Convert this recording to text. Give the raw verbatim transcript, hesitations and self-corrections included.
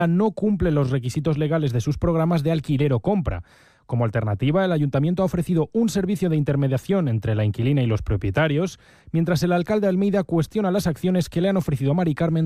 no cumple los requisitos legales de sus programas de alquiler o compra. Como alternativa, el ayuntamiento ha ofrecido un servicio de intermediación entre la inquilina y los propietarios, mientras el alcalde de Almeida cuestiona las acciones que le han ofrecido Mari Carmen